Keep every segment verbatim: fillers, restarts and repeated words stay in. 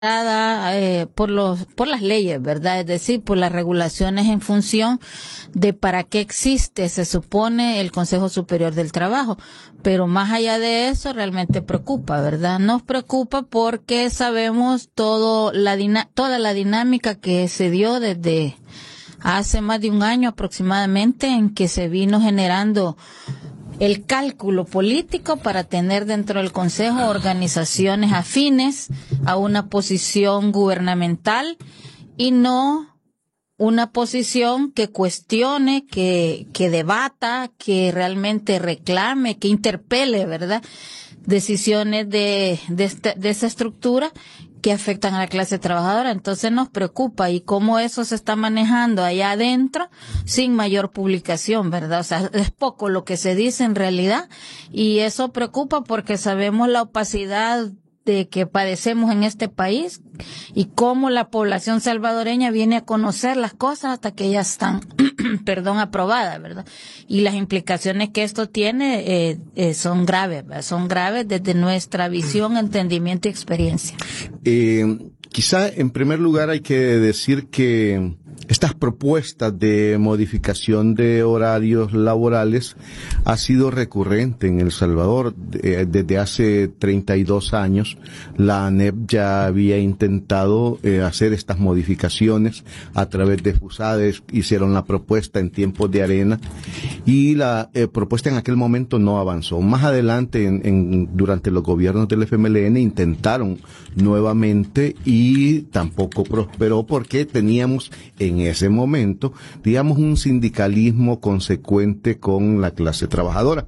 eh, por los por las leyes, ¿verdad? Es decir, por las regulaciones en función de para qué existe, se supone, el Consejo Superior del Trabajo. Pero más allá de eso, realmente preocupa, ¿verdad? Nos preocupa porque sabemos todo la dina- toda la dinámica que se dio desde hace más de un año aproximadamente, en que se vino generando el cálculo político para tener dentro del Consejo organizaciones afines a una posición gubernamental y no una posición que cuestione, que, que debata, que realmente reclame, que interpele, ¿verdad? Decisiones de, de, esta, de esa estructura que afectan a la clase trabajadora. Entonces nos preocupa y cómo eso se está manejando allá adentro sin mayor publicación, ¿verdad? O sea, es poco lo que se dice en realidad y eso preocupa porque sabemos la opacidad de que padecemos en este país y cómo la población salvadoreña viene a conocer las cosas hasta que ya están, perdón, aprobadas, ¿verdad? Y las implicaciones que esto tiene eh, eh, son graves, ¿verdad? Son graves desde nuestra visión, entendimiento y experiencia. Eh, quizá en primer lugar hay que decir que estas propuestas de modificación de horarios laborales ha sido recurrente en El Salvador. Eh, desde hace treinta y dos años la ANEP ya había intentado eh, hacer estas modificaciones a través de FUSADES, hicieron la propuesta en tiempos de Arena y la eh, propuesta en aquel momento no avanzó. Más adelante, en, en, durante los gobiernos del F M L N, intentaron nuevamente y tampoco prosperó porque teníamos en ese momento, digamos, un sindicalismo consecuente con la clase trabajadora.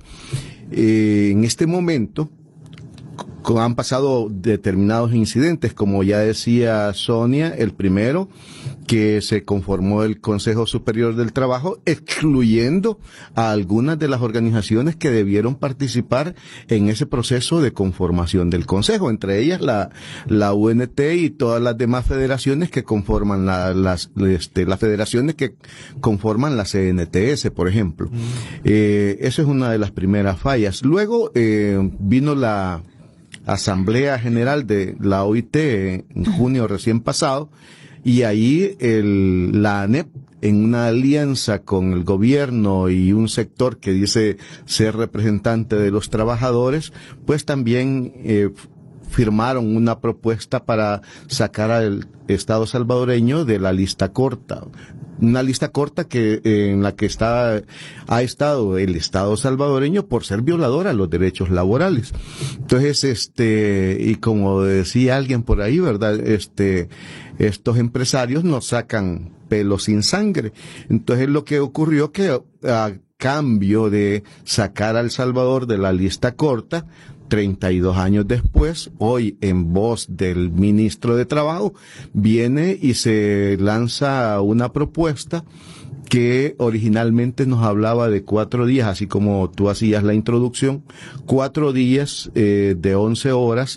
Eh, en este momento han pasado determinados incidentes, como ya decía Sonia, el primero, que se conformó el Consejo Superior del Trabajo, excluyendo a algunas de las organizaciones que debieron participar en ese proceso de conformación del Consejo, entre ellas la, la U N T y todas las demás federaciones que conforman la, las, este, las federaciones que conforman la C N T S, por ejemplo. Mm. Eh, esa es una de las primeras fallas. Luego, eh, vino la Asamblea General de la O I T en junio recién pasado, y ahí el, la ANEP, en una alianza con el gobierno y un sector que dice ser representante de los trabajadores, pues también eh, firmaron una propuesta para sacar al Estado salvadoreño de la lista corta. Una lista corta que eh, en la que está ha estado el Estado salvadoreño por ser violador a los derechos laborales. Entonces, este, y como decía alguien por ahí, ¿verdad? Este, estos empresarios nos sacan pelo sin sangre. Entonces, lo que ocurrió que a cambio de sacar a El Salvador de la lista corta, treinta y dos años después, hoy en voz del ministro de Trabajo, viene y se lanza una propuesta que originalmente nos hablaba de cuatro días, así como tú hacías la introducción, cuatro días eh, de once horas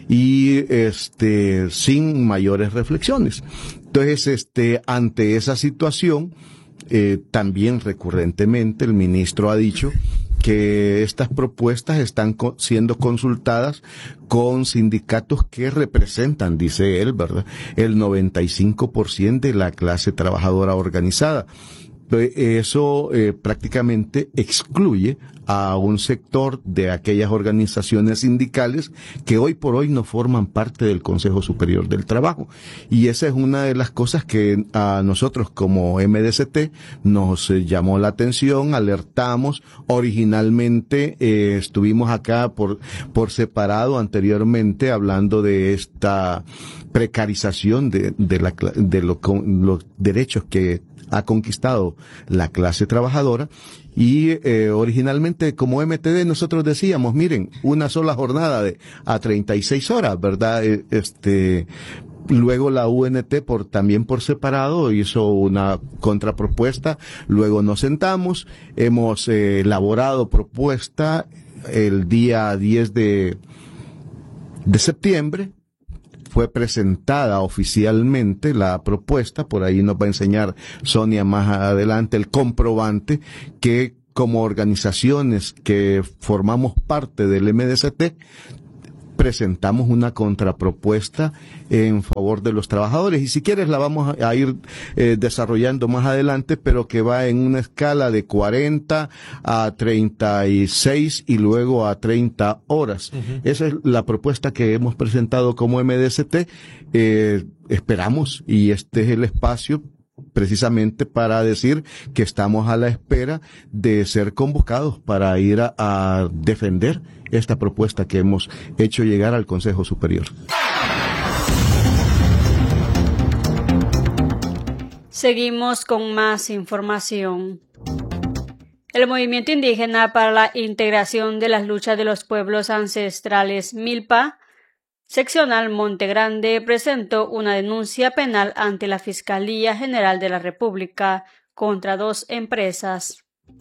y este sin mayores reflexiones. Entonces, este ante esa situación, eh, también recurrentemente el ministro ha dicho que estas propuestas están co- siendo consultadas con sindicatos que representan, dice él, ¿verdad?, el noventa y cinco por ciento de la clase trabajadora organizada. Eso eh, prácticamente excluye a un sector de aquellas organizaciones sindicales que hoy por hoy no forman parte del Consejo Superior del Trabajo. Y esa es una de las cosas que a nosotros como M D C T nos eh, llamó la atención, alertamos. Originalmente eh, estuvimos acá por, por separado anteriormente hablando de esta precarización de, de, la, de lo, los derechos que ha conquistado la clase trabajadora y eh, originalmente como M T D nosotros decíamos, miren, una sola jornada de a treinta y seis horas, ¿verdad? Este, luego la U N T por también por separado hizo una contrapropuesta, luego nos sentamos, hemos eh, elaborado propuesta el día diez de septiembre. Fue presentada oficialmente la propuesta, por ahí nos va a enseñar Sonia más adelante el comprobante que como organizaciones que formamos parte del M D C T presentamos una contrapropuesta en favor de los trabajadores. Y si quieres la vamos a ir eh, desarrollando más adelante, pero que va en una escala de cuarenta a treinta y seis y luego a treinta horas. Uh-huh. Esa es la propuesta que hemos presentado como M D C T. Eh, esperamos, y este es el espacio precisamente para decir que estamos a la espera de ser convocados para ir a, a defender esta propuesta que hemos hecho llegar al Consejo Superior. Seguimos con más información. El Movimiento Indígena para la Integración de las Luchas de los Pueblos Ancestrales, MILPA, Seccional Monte Grande, presentó una denuncia penal ante la Fiscalía General de la República contra dos empresas.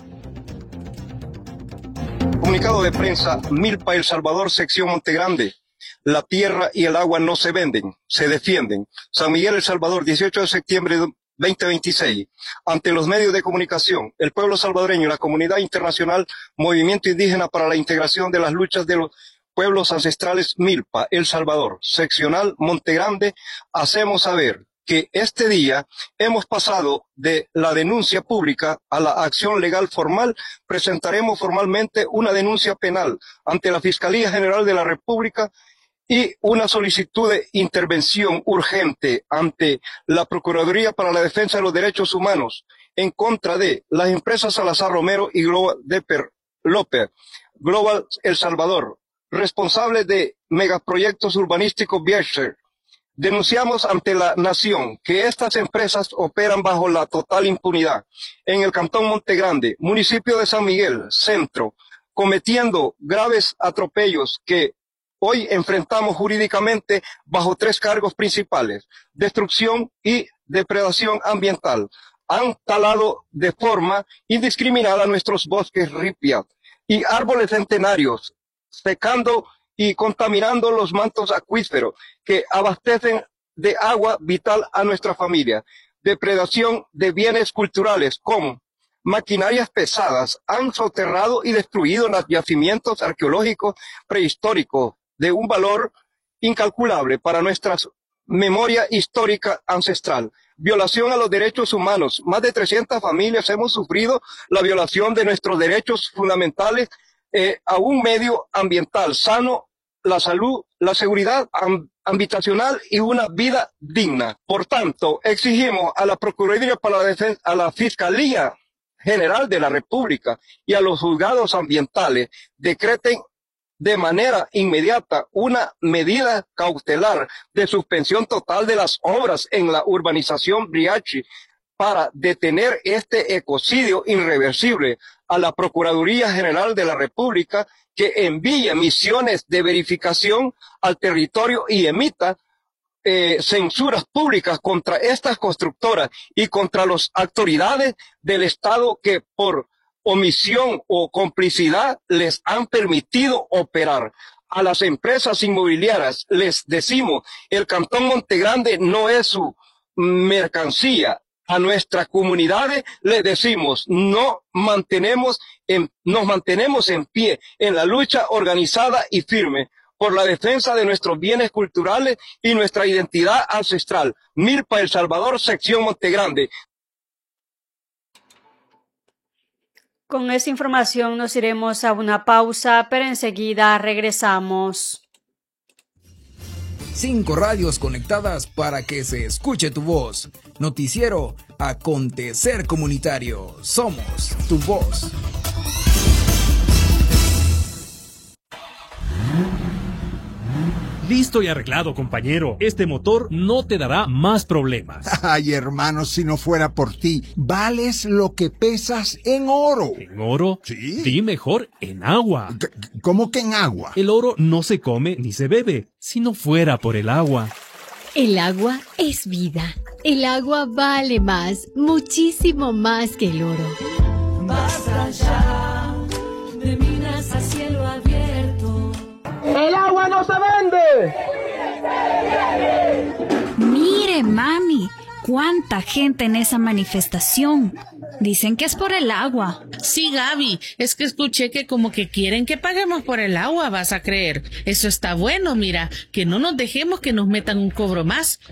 Comunicado de prensa, MILPA El Salvador, sección Monte Grande. La tierra y el agua no se venden, se defienden. San Miguel El Salvador, dieciocho de septiembre de veinte veintiséis. Ante los medios de comunicación, el pueblo salvadoreño y la comunidad internacional, Movimiento Indígena para la Integración de las Luchas de los Pueblos Ancestrales, MILPA El Salvador, seccional Monte Grande, hacemos saber que este día hemos pasado de la denuncia pública a la acción legal formal. Presentaremos formalmente una denuncia penal ante la Fiscalía General de la República y una solicitud de intervención urgente ante la Procuraduría para la Defensa de los Derechos Humanos en contra de las empresas Salazar Romero y Global López, Global El Salvador, responsables de megaproyectos urbanísticos Biercher. Denunciamos ante la nación que estas empresas operan bajo la total impunidad en el Cantón Monte Grande, municipio de San Miguel, centro, cometiendo graves atropellos que hoy enfrentamos jurídicamente bajo tres cargos principales: destrucción y depredación ambiental. Han talado de forma indiscriminada nuestros bosques ripia y árboles centenarios, secando y contaminando los mantos acuíferos que abastecen de agua vital a nuestra familia. Depredación de bienes culturales como maquinarias pesadas. Han soterrado y destruido los yacimientos arqueológicos prehistóricos de un valor incalculable para nuestra memoria histórica ancestral. Violación a los derechos humanos. Más de trescientas familias hemos sufrido la violación de nuestros derechos fundamentales eh, a un medio ambiental sano, la salud, la seguridad amb- habitacional y una vida digna. Por tanto, exigimos a la Procuraduría para la Defensa, a la Fiscalía General de la República y a los juzgados ambientales decreten de manera inmediata una medida cautelar de suspensión total de las obras en la urbanización Briachi para detener este ecocidio irreversible. A la Procuraduría General de la República que envíe misiones de verificación al territorio y emita eh, censuras públicas contra estas constructoras y contra las autoridades del Estado que por omisión o complicidad les han permitido operar. A las empresas inmobiliarias les decimos, el Cantón Monte Grande no es su mercancía. A nuestras comunidades les decimos, no mantenemos en, nos mantenemos en pie en la lucha organizada y firme por la defensa de nuestros bienes culturales y nuestra identidad ancestral. MILPA El Salvador, sección Monte Grande. Con esta información nos iremos a una pausa, pero enseguida regresamos. Cinco radios conectadas para que se escuche tu voz. Noticiero Acontecer Comunitario. Somos tu voz. Listo y arreglado, compañero. Este motor no te dará más problemas. Ay, hermano, si no fuera por ti, vales lo que pesas en oro. ¿En oro? Sí. Di mejor en agua. ¿Cómo que en agua? El oro no se come ni se bebe, si no fuera por el agua. El agua es vida. El agua vale más, muchísimo más que el oro. Basta ya de minas a cielo abierto. ¡El agua no se vende! Mire, mami, cuánta gente en esa manifestación. Dicen que es por el agua. Sí, Gaby, es que escuché que como que quieren que paguemos por el agua, vas a creer. Eso está bueno, mira, que no nos dejemos que nos metan un cobro más.